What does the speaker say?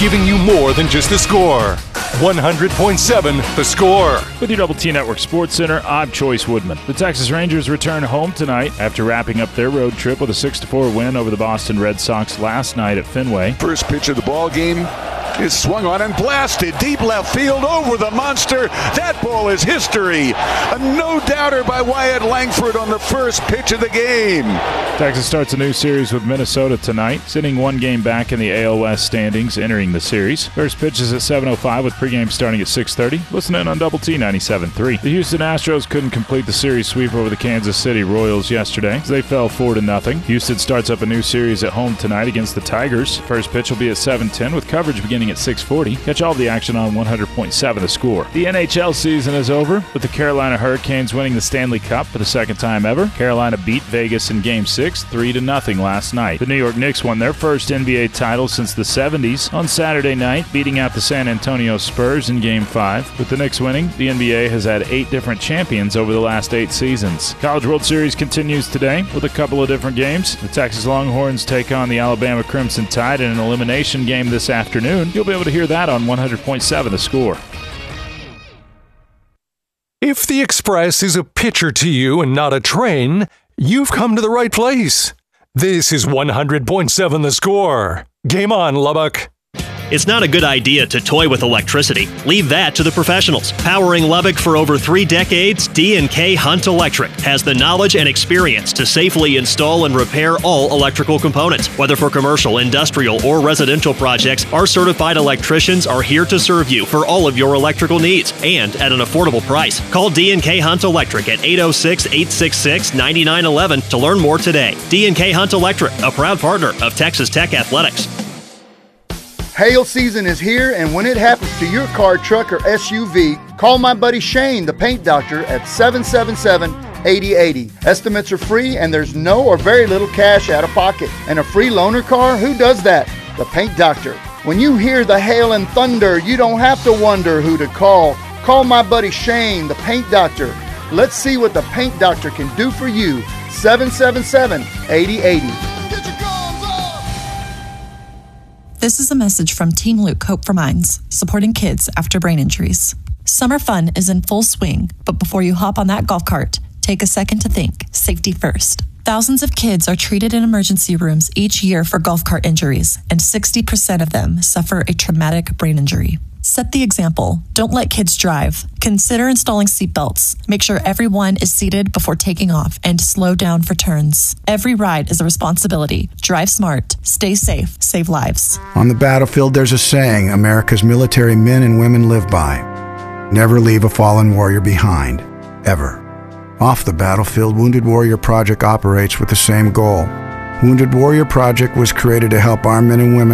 giving you more than just a score. 100.7 The Score. With your Double T Network Sports Center, I'm Choice Woodman. The Texas Rangers return home tonight after wrapping up their road trip with a 6-4 win over the Boston Red Sox last night at Fenway. First pitch of the ball game is swung on and blasted deep left field over the monster. That ball is history. A no-doubter by Wyatt Langford on the first pitch of the game. Texas starts a new series with Minnesota tonight, sitting one game back in the AL West standings entering the series. First pitch is at 7:05 with pregame starting at 6:30. Listen in on Double T 97.3. The Houston Astros couldn't complete the series sweep over the Kansas City Royals yesterday as they fell 4-0. Houston starts up a new series at home tonight against the Tigers. First pitch will be at 7:10 with coverage beginning at 6:40. Catch all the action on 100.7 The Score. The NHL season is over with the Carolina Hurricanes winning the Stanley Cup for the second time ever. Carolina beat Vegas in Game 6 3-0 last night. The New York Knicks won their first NBA title since the 70s on Saturday night, beating out the San Antonio Spurs in Game 5. With the Knicks winning, the NBA has had 8 different champions over the last 8 seasons. College World Series continues today with a couple of different games. The Texas Longhorns take on the Alabama Crimson Tide in an elimination game this afternoon. You'll be able to hear that on 100.7 The Score. If the Express is a picture to you and not a train, you've come to the right place. This is 100.7 The Score. Game on, Lubbock. It's not a good idea to toy with electricity. Leave that to the professionals. Powering Lubbock for over 3 decades, D&K Hunt Electric has the knowledge and experience to safely install and repair all electrical components. Whether for commercial, industrial, or residential projects, our certified electricians are here to serve you for all of your electrical needs and at an affordable price. Call D&K Hunt Electric at 806-866-9911 to learn more today. D&K Hunt Electric, a proud partner of Texas Tech Athletics. Hail season is here, and when it happens to your car, truck, or SUV, call my buddy Shane, the paint doctor, at 777-8080. Estimates are free, and there's no or very little cash out of pocket. And a free loaner car? Who does that? The paint doctor. When you hear the hail and thunder, you don't have to wonder who to call. Call my buddy Shane, the paint doctor. Let's see what the paint doctor can do for you. 777-8080. This is a message from Team Luke Hope for Minds, supporting kids after brain injuries. Summer fun is in full swing, but before you hop on that golf cart, take a second to think. Safety first. Thousands of kids are treated in emergency rooms each year for golf cart injuries, and 60% of them suffer a traumatic brain injury. Set the example. Don't let kids drive. Consider installing seatbelts. Make sure everyone is seated before taking off and slow down for turns. Every ride is a responsibility. Drive smart. Stay safe. Save lives. On the battlefield, there's a saying America's military men and women live by. Never leave a fallen warrior behind. Ever. Off the battlefield, Wounded Warrior Project operates with the same goal. Wounded Warrior Project was created to help our men and women